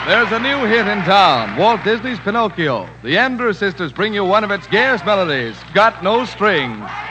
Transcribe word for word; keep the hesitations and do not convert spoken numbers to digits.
There's a new hit in town, Walt Disney's Pinocchio. The Andrews sisters bring you one of its gayest melodies, Got No String.